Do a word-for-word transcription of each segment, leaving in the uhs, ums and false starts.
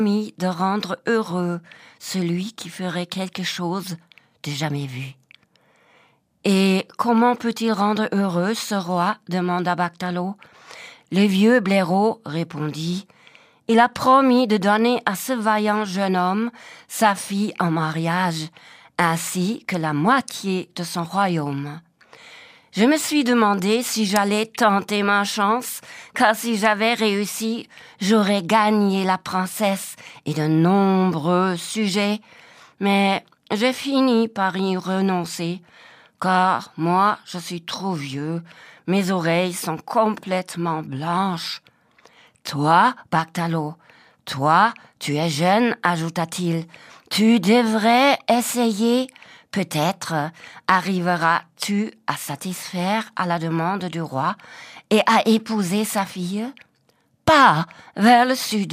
promis de rendre heureux celui qui ferait quelque chose de jamais vu. « Et comment peut-il rendre heureux ce roi ?» demanda Baccalauc. Le vieux blaireau répondit « Il a promis de donner à ce vaillant jeune homme sa fille en mariage, ainsi que la moitié de son royaume. » Je me suis demandé si j'allais tenter ma chance, car si j'avais réussi, j'aurais gagné la princesse et de nombreux sujets. Mais j'ai fini par y renoncer, car moi, je suis trop vieux, mes oreilles sont complètement blanches. « Toi, Baccalauc, toi, tu es jeune, ajouta-t-il, tu devrais essayer. Peut-être arriveras-tu à satisfaire à la demande du roi et à épouser sa fille? Pas vers le sud. »«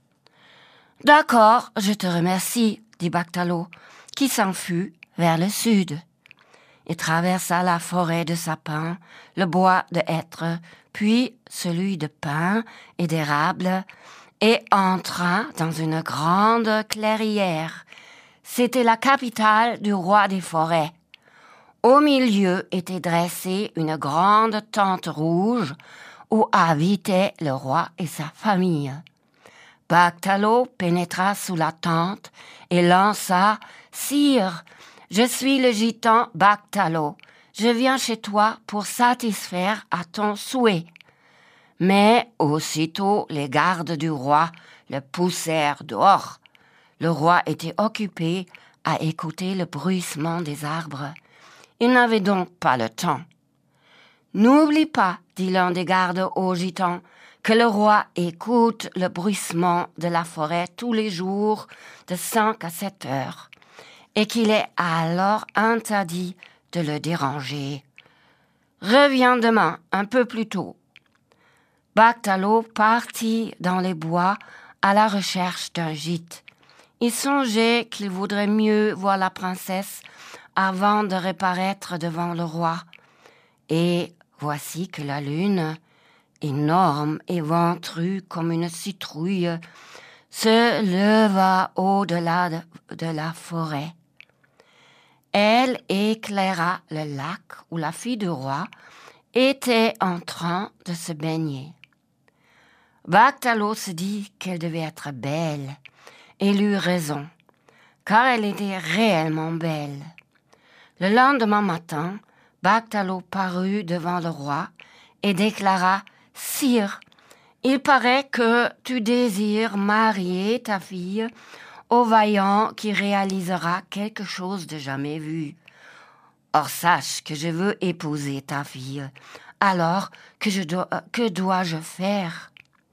D'accord, je te remercie, » dit Baccalauc, qui s'en fut vers le sud. Il traversa la forêt de sapins, le bois de hêtres, puis celui de pins et d'érable, et entra dans une grande clairière. C'était la capitale du roi des forêts. Au milieu était dressée une grande tente rouge où habitaient le roi et sa famille. Baccalauc pénétra sous la tente et lança « Sire, je suis le gitan Baccalauc. Je viens chez toi pour satisfaire à ton souhait. » Mais aussitôt les gardes du roi le poussèrent dehors. Le roi était occupé à écouter le bruissement des arbres. Il n'avait donc pas le temps. « N'oublie pas, » dit l'un des gardes au gitan, « que le roi écoute le bruissement de la forêt tous les jours de cinq à sept heures et qu'il est alors interdit de le déranger. Reviens demain un peu plus tôt. » Baccalauc partit dans les bois à la recherche d'un gîte. Il songeait qu'il vaudrait mieux voir la princesse avant de reparaître devant le roi. Et voici que la lune, énorme et ventrue comme une citrouille, se leva au-delà de, de la forêt. Elle éclaira le lac où la fille du roi était en train de se baigner. Baccalauc se dit qu'elle devait être belle. Il eut raison, car elle était réellement belle. Le lendemain matin, Baccalauc parut devant le roi et déclara « Sire, il paraît que tu désires marier ta fille au vaillant qui réalisera quelque chose de jamais vu. Or sache que je veux épouser ta fille. Alors, que, je dois, que dois-je faire ?»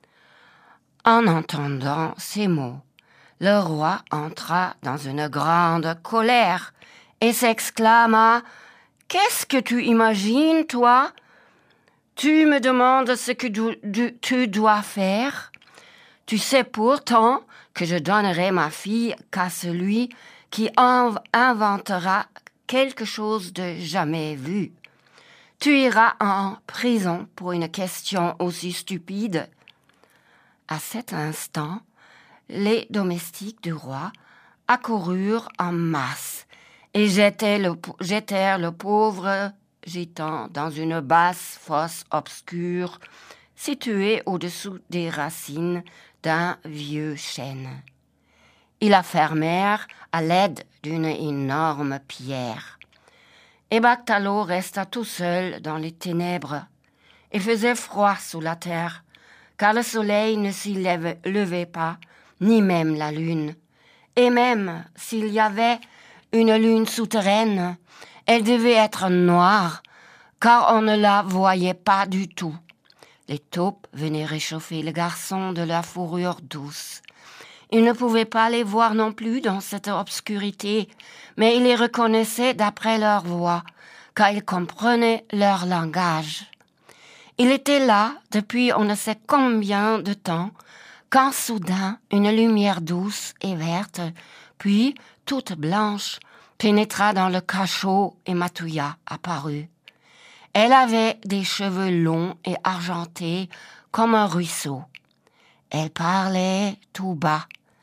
En entendant ces mots, le roi entra dans une grande colère et s'exclama « Qu'est-ce que tu imagines, toi? Tu me demandes ce que du, du, tu dois faire? Tu sais pourtant que je donnerai ma fille qu'à celui qui en inventera quelque chose de jamais vu. Tu iras en prison pour une question aussi stupide. » À cet instant, les domestiques du roi accoururent en masse et jetèrent le, jetèrent le pauvre gitan dans une basse fosse obscure située au-dessous des racines d'un vieux chêne. Ils la fermèrent à l'aide d'une énorme pierre. Et Baccalauc resta tout seul dans les ténèbres. Il faisait froid sous la terre, car le soleil ne s'y lève, levait pas, ni même la lune. Et même s'il y avait une lune souterraine, elle devait être noire, car on ne la voyait pas du tout. Les taupes venaient réchauffer le garçon de leur fourrure douce. Il ne pouvait pas les voir non plus dans cette obscurité, mais il les reconnaissait d'après leur voix, car il comprenait leur langage. Il était là depuis on ne sait combien de temps, quand soudain une lumière douce et verte, puis toute blanche, pénétra dans le cachot et Matouilla apparut. Elle avait des cheveux longs et argentés comme un ruisseau. Elle parlait tout bas,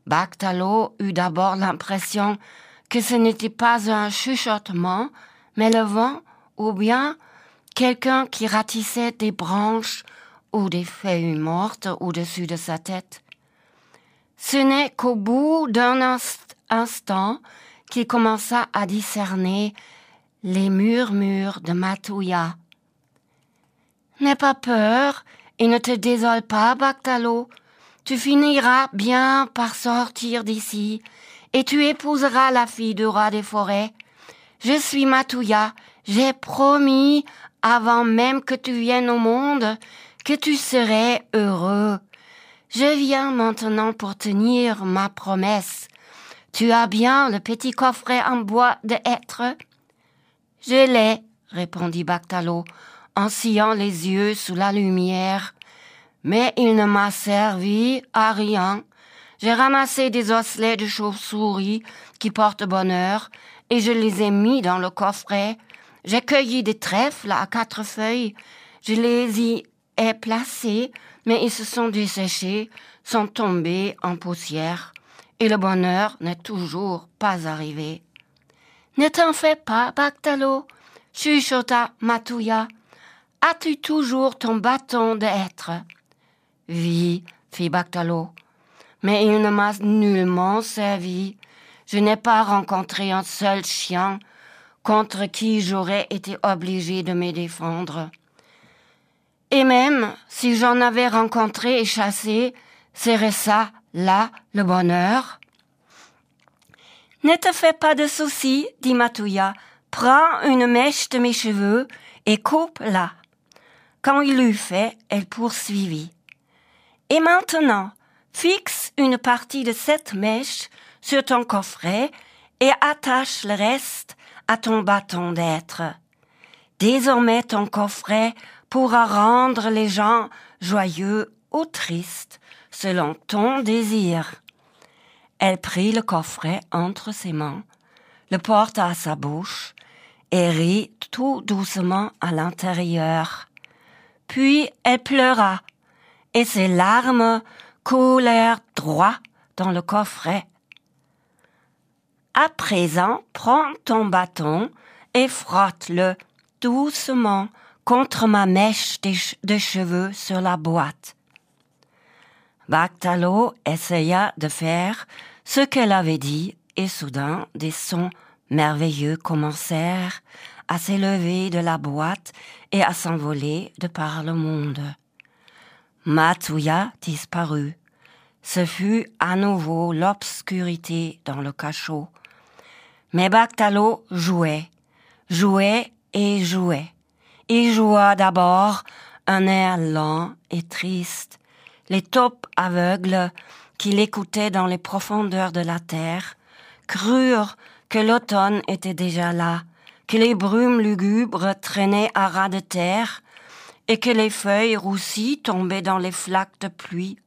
Bactalo eut d'abord l'impression que ce n'était pas un chuchotement, mais le vent ou bien quelqu'un qui ratissait des branches ou des feuilles mortes au-dessus de sa tête. Ce n'est qu'au bout d'un inst- instant qu'il commença à discerner les murmures de Matouya. « N'aie pas peur et ne te désole pas, Bactalo. Tu finiras bien par sortir d'ici et tu épouseras la fille du roi des forêts. Je suis Matouya, j'ai promis avant même que tu viennes au monde que tu serais heureux. Je viens maintenant pour tenir ma promesse. Tu as bien le petit coffret en bois de hêtre? »« Je l'ai, » répondit Bactalo, en sciant les yeux sous la lumière. « Mais il ne m'a servi à rien. J'ai ramassé des osselets de chauve-souris qui portent bonheur et je les ai mis dans le coffret. J'ai cueilli des trèfles à quatre feuilles. Je les y ai placés, mais ils se sont desséchés, sont tombés en poussière. Et le bonheur n'est toujours pas arrivé. »« Ne t'en fais pas, Bactalo, » chuchota Matouya. « As-tu toujours ton bâton de hêtre ?»« Oui, » fit Bactalo, « mais il ne m'a nullement servi. Je n'ai pas rencontré un seul chien contre qui j'aurais été obligé de me défendre. Et même si j'en avais rencontré et chassé, serait ça, là, le bonheur ?»« Ne te fais pas de soucis, » dit Matouya. « Prends une mèche de mes cheveux et coupe-la. » Quand il l'eut fait, elle poursuivit. « Et maintenant, fixe une partie de cette mèche sur ton coffret et attache le reste à ton bâton d'être. Désormais, ton coffret pourra rendre les gens joyeux ou tristes selon ton désir. » Elle prit le coffret entre ses mains, le porta à sa bouche et rit tout doucement à l'intérieur. Puis elle pleura et ses larmes coulèrent droit dans le coffret. « À présent, prends ton bâton et frotte-le doucement contre ma mèche de cheveux sur la boîte. » Bactalo essaya de faire ce qu'elle avait dit et soudain des sons merveilleux commencèrent à s'élever de la boîte et à s'envoler de par le monde. Matouya disparut. Ce fut à nouveau l'obscurité dans le cachot. Mais Bactalo jouait, jouait et jouait. Il joua d'abord un air lent et triste. Les taupes aveugles qui l'écoutaient dans les profondeurs de la terre crurent que l'automne était déjà là, que les brumes lugubres traînaient à ras de terre et que les feuilles roussies tombaient dans les flaques de pluie.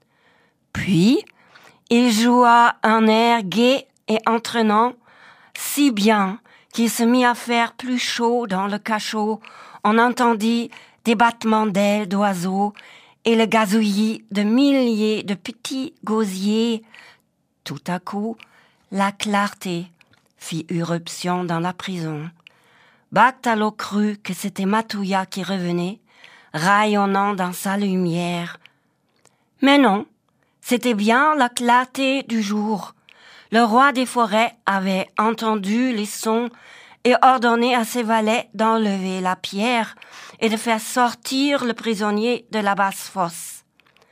Puis, il joua un air gai et entraînant, si bien qu'il se mit à faire plus chaud dans le cachot. On entendit des battements d'ailes d'oiseaux et le gazouillis de milliers de petits gosiers. Tout à coup, la clarté fit irruption dans la prison. Bactalo crut que c'était Matouya qui revenait, rayonnant dans sa lumière. Mais non, c'était bien la clarté du jour. Le roi des forêts avait entendu les sons et ordonné à ses valets d'enlever la pierre et de faire sortir le prisonnier de la basse fosse.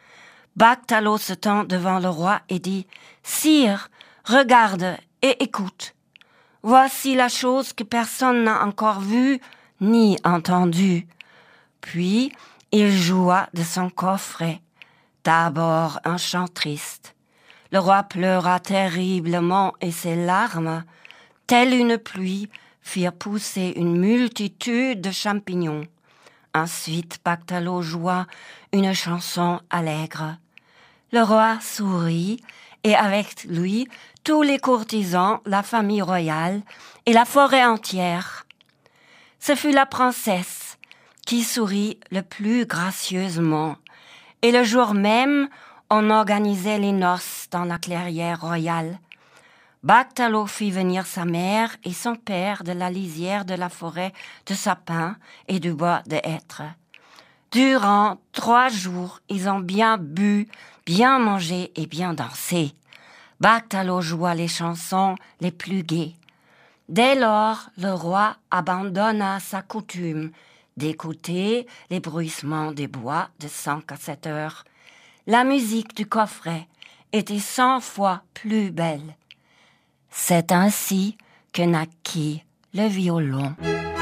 Bactalo se tint devant le roi et dit « Sire, regarde et écoute. Voici la chose que personne n'a encore vue ni entendue. » Puis il joua de son coffret, d'abord un chant triste. Le roi pleura terriblement et ses larmes, telle une pluie, firent pousser une multitude de champignons. Ensuite, Bactalo joua une chanson allègre. Le roi sourit et avec lui tous les courtisans, la famille royale et la forêt entière. Ce fut la princesse qui sourit le plus gracieusement. Et le jour même on organisait les noces dans la clairière royale. Bactalo fit venir sa mère et son père de la lisière de la forêt de sapins et du bois de hêtres. Durant trois jours, ils ont bien bu, bien mangé et bien dansé. Bactalo joua les chansons les plus gaies. Dès lors, le roi abandonna sa coutume d'écouter les bruissements des bois de cent cassetteurs. La musique du coffret était cent fois plus belle. C'est ainsi que naquit le violon.